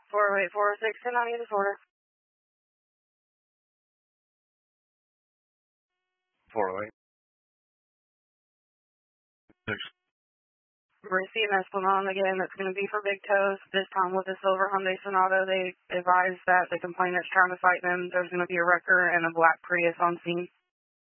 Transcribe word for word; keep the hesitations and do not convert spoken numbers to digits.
four oh eight, four oh six, ten ninety disorder. four oh eight. Six. Receive Esplanade again. That's going to be for big toes. This time with the silver Hyundai Sonata, they advised that the complainant's trying to fight them. There's going to be a wrecker and a black Prius on scene.